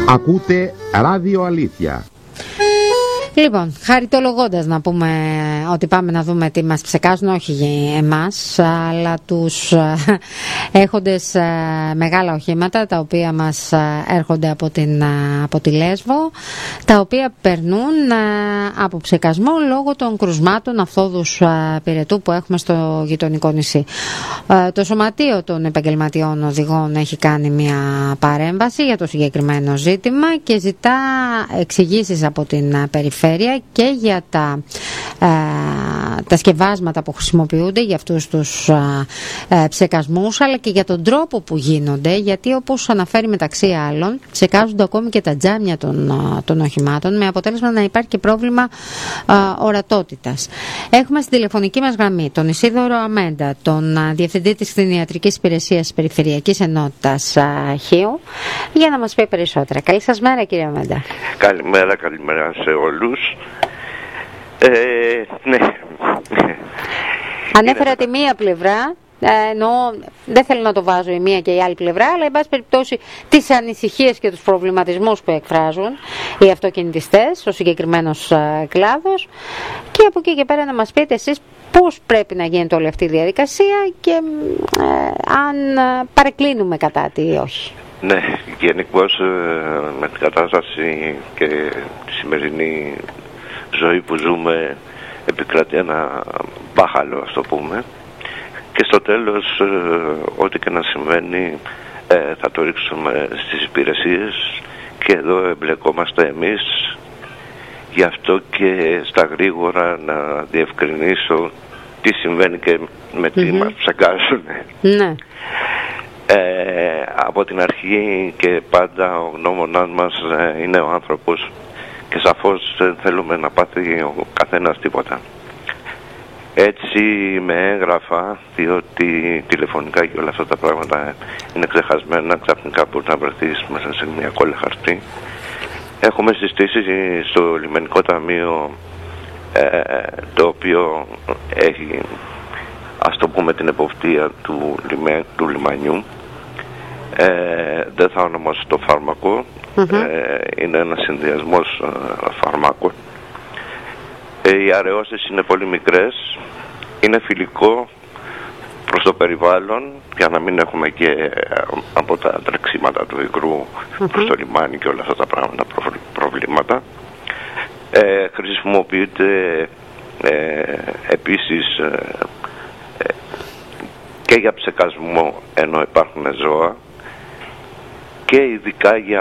Ακούτε Ράδιο Αλήθεια. Λοιπόν, χαριτολογώντας να πούμε ότι πάμε να δούμε τι μας ψεκάζουν, όχι εμάς, αλλά τους έχοντες μεγάλα οχήματα, τα οποία μας έρχονται από τη Λέσβο, τα οποία περνούν από ψεκασμό λόγω των κρουσμάτων αυθόδους πυρετού που έχουμε στο γειτονικό νησί. Το Σωματείο των Επαγγελματιών Οδηγών έχει κάνει μια παρέμβαση για το συγκεκριμένο ζήτημα και ζητά εξηγήσεις από την περιφέρεια και για τα σκευάσματα που χρησιμοποιούνται για αυτούς τους ψεκασμούς, αλλά και για τον τρόπο που γίνονται, γιατί όπως αναφέρει μεταξύ άλλων ψεκάζονται ακόμη και τα τζάμια των οχημάτων, με αποτέλεσμα να υπάρχει και πρόβλημα ορατότητας. Έχουμε στην τηλεφωνική μας γραμμή τον Ισίδωρο Αμέντα, τον Διευθυντή της Κτηνιατρικής Υπηρεσίας Περιφερειακής Ενότητας Χίου, για να μας πει περισσότερα. Καλή σας μέρα, κύριε Αμέντα. Καλημέρα σε όλους. Ναι. Ανέφερα τη μία πλευρά, εννοώ δεν θέλω να το βάζω η μία και η άλλη πλευρά, αλλά εν πάση περιπτώσει τις ανησυχίες και τους προβληματισμούς που εκφράζουν οι αυτοκινητιστές, ο συγκεκριμένος κλάδος, και από εκεί και πέρα να μας πείτε εσείς πώς πρέπει να γίνεται όλη αυτή η διαδικασία και αν παρεκκλίνουμε κατά τι ή όχι. Ναι, γενικώς με την κατάσταση και τη σημερινή ζωή που ζούμε επικρατεί ένα μπάχαλο, ας το πούμε, και στο τέλος ό,τι και να συμβαίνει θα το ρίξουμε στις υπηρεσίες, και εδώ εμπλεκόμαστε εμείς. Γι' αυτό και στα γρήγορα να διευκρινίσω τι συμβαίνει και με τι μας ψεκάζουν. Ναι. Από την αρχή και πάντα ο γνώμονας μας είναι ο άνθρωπος, και σαφώς δεν θέλουμε να πάθει ο καθένας τίποτα. Έτσι με έγγραφα, διότι τηλεφωνικά και όλα αυτά τα πράγματα είναι ξεχασμένα, ξαφνικά μπορεί να βρεθείς μέσα σε μια κόλλα χαρτί. Έχουμε συστήσει στο Λιμενικό Ταμείο, το οποίο έχει, ας το πούμε, την εποπτεία του λιμανιού. Δεν θα ονομάσω το φάρμακο, είναι ένας συνδυασμός φαρμάκων. Οι αραιώσεις είναι πολύ μικρές, είναι φιλικό προς το περιβάλλον, για να μην έχουμε και από τα τρεξίματα του υγρού προς το λιμάνι και όλα αυτά τα πράγματα προβλήματα. Χρησιμοποιείται επίσης και για ψεκασμό ενώ υπάρχουν ζώα, και ειδικά για